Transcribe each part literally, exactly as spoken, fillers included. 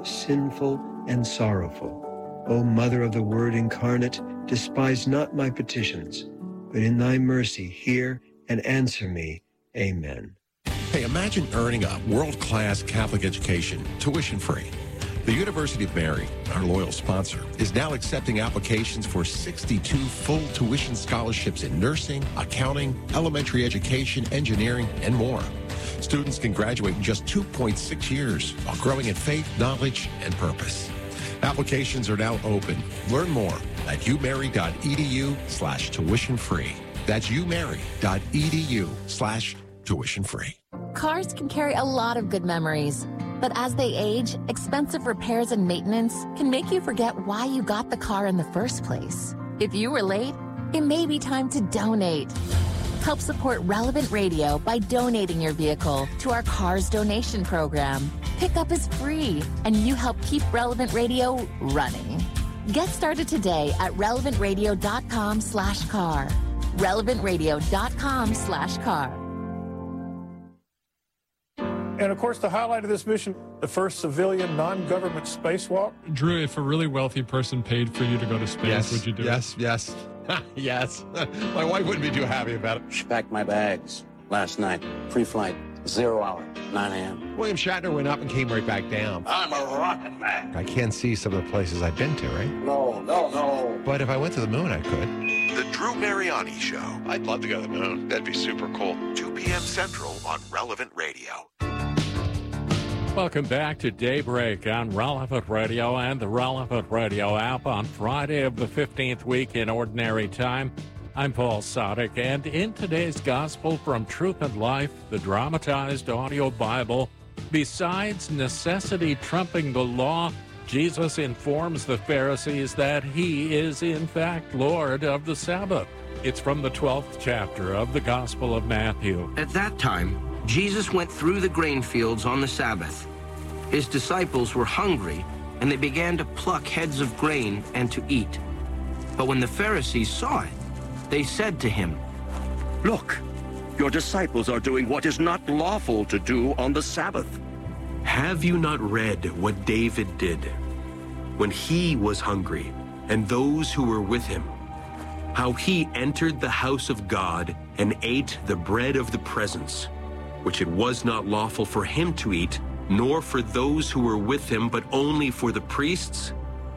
sinful and sorrowful. O Mother of the Word incarnate, despise not my petitions, but in thy mercy hear and answer me. Amen. Hey, imagine earning a world-class Catholic education, tuition-free. The University of Mary, our loyal sponsor, is now accepting applications for sixty-two full tuition scholarships in nursing, accounting, elementary education, engineering, and more. Students can graduate in just two point six years while growing in faith, knowledge, and purpose. Applications are now open. Learn more at umary.edu slash tuition free. That's umary.edu slash tuition free. Cars can carry a lot of good memories, but as they age, expensive repairs and maintenance can make you forget why you got the car in the first place. If you were late, it may be time to donate. Help support Relevant Radio by donating your vehicle to our Cars Donation Program. Pickup is free, and you help keep Relevant Radio running. Get started today at relevantradio.com slash car. relevantradio.com slash car. And, of course, the highlight of this mission, the first civilian non-government spacewalk. Drew, if a really wealthy person paid for you to go to space, Yes, would you do yes, it? yes, yes. My wife wouldn't be too happy about it. She packed my bags last night. Pre-flight, zero hour, nine a.m. William Shatner went up and came right back down. I'm a rocket man. I can't see some of the places I've been to, right? No, no, no. But if I went to the moon, I could. The Drew Mariani Show. I'd love to go to the moon. That'd be super cool. two p.m. Central on Relevant Radio. Welcome back to Daybreak on Relevant Radio and the Relevant Radio app on Friday of the fifteenth week in Ordinary Time. I'm Paul Sadek, and in today's Gospel from Truth and Life, the dramatized audio Bible, besides necessity trumping the law, Jesus informs the Pharisees that he is in fact Lord of the Sabbath. It's from the twelfth chapter of the Gospel of Matthew. At that time, Jesus went through the grain fields on the Sabbath. His disciples were hungry, and they began to pluck heads of grain and to eat. But when the Pharisees saw it, they said to him, "Look, your disciples are doing what is not lawful to do on the Sabbath." Have you not read what David did when he was hungry and those who were with him? How he entered the house of God and ate the bread of the presence, which it was not lawful for him to eat, nor for those who were with him, but only for the priests?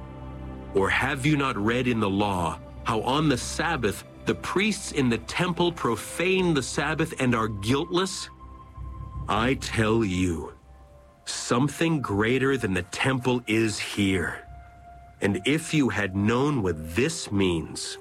Or have you not read in the law how on the Sabbath the priests in the temple profane the Sabbath and are guiltless? I tell you, something greater than the temple is here. And if you had known what this means,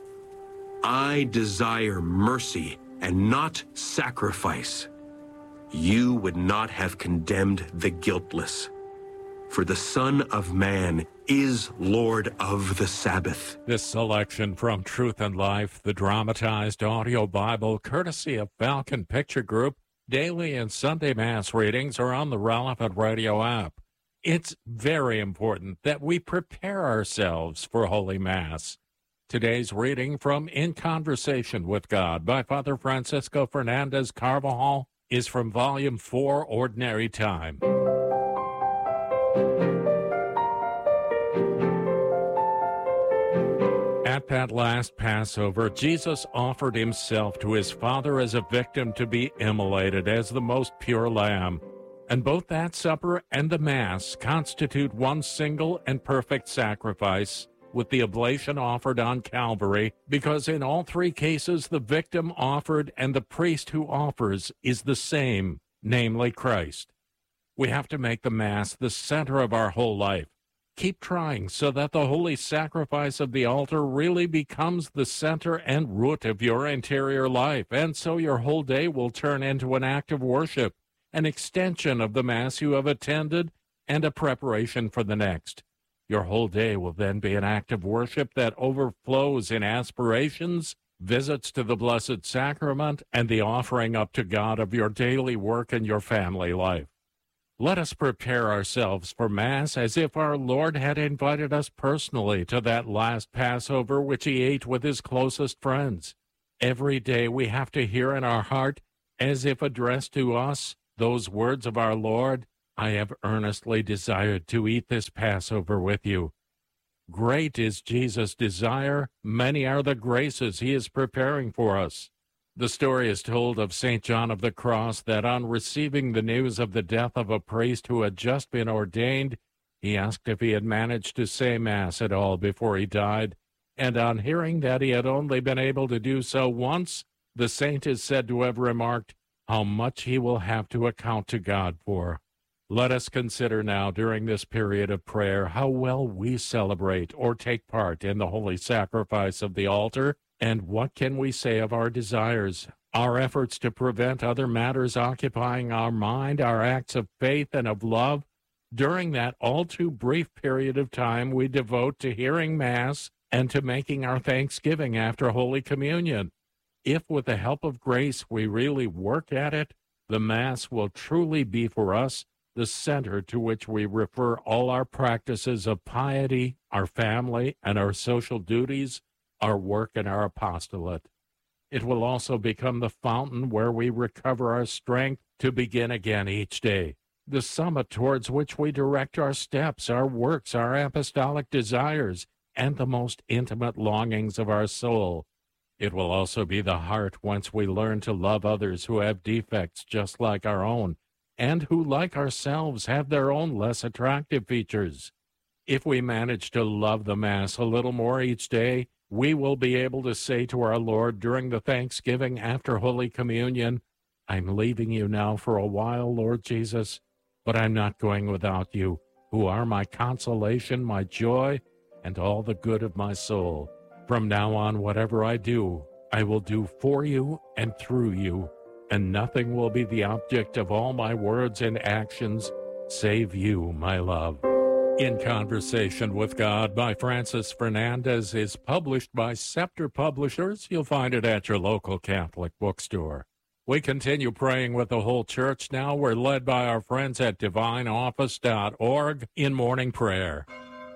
I desire mercy and not sacrifice, you would not have condemned the guiltless. For the Son of Man is Lord of the Sabbath. This selection from Truth and Life, the dramatized audio Bible, courtesy of Falcon Picture Group. Daily and Sunday Mass readings are on the Relevant Radio app. It's very important that we prepare ourselves for Holy Mass. Today's reading from In Conversation with God by Father Francisco Fernandez Carvajal is from Volume four, Ordinary Time. At that last Passover, Jesus offered himself to his Father as a victim to be immolated as the most pure lamb. And both that supper and the Mass constitute one single and perfect sacrifice, with the oblation offered on Calvary, because in all three cases the victim offered and the priest who offers is the same, namely Christ. We have to make the Mass the center of our whole life. Keep trying so that the holy sacrifice of the altar really becomes the center and root of your interior life, and so your whole day will turn into an act of worship, an extension of the Mass you have attended, and a preparation for the next. Your whole day will then be an act of worship that overflows in aspirations, visits to the Blessed Sacrament, and the offering up to God of your daily work and your family life. Let us prepare ourselves for Mass as if our Lord had invited us personally to that last Passover which he ate with his closest friends. Every day we have to hear in our heart, as if addressed to us, those words of our Lord, I have earnestly desired to eat this Passover with you. Great is Jesus' desire. Many are the graces he is preparing for us. The story is told of Saint John of the Cross that on receiving the news of the death of a priest who had just been ordained, he asked if he had managed to say Mass at all before he died, and on hearing that he had only been able to do so once, the saint is said to have remarked how much he will have to account to God for. Let us consider now, during this period of prayer, how well we celebrate or take part in the holy sacrifice of the altar, and what can we say of our desires, our efforts to prevent other matters occupying our mind, our acts of faith and of love, during that all too brief period of time we devote to hearing Mass and to making our thanksgiving after Holy Communion. If, with the help of grace, we really work at it, the Mass will truly be for us the center to which we refer all our practices of piety, our family, and our social duties, our work and our apostolate. It will also become the fountain where we recover our strength to begin again each day, the summit towards which we direct our steps, our works, our apostolic desires, and the most intimate longings of our soul. It will also be the heart whence we learn to love others who have defects just like our own, and who, like ourselves, have their own less attractive features. If we manage to love the Mass a little more each day, we will be able to say to our Lord during the Thanksgiving after Holy Communion, I'm leaving you now for a while, Lord Jesus, but I'm not going without you, who are my consolation, my joy, and all the good of my soul. From now on, whatever I do, I will do for you and through you, and nothing will be the object of all my words and actions save you, my love. In Conversation with God by Francis Fernandez is published by Scepter Publishers. You'll find it at your local Catholic bookstore. We continue praying with the whole church now. We're led by our friends at divine office dot org in morning prayer.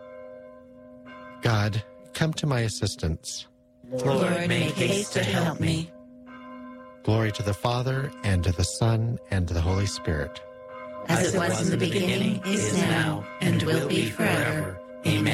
God, come to my assistance. Lord, make haste to help me. Glory to the Father, and to the Son, and to the Holy Spirit. As it was in the beginning, is now, and will be forever. Amen.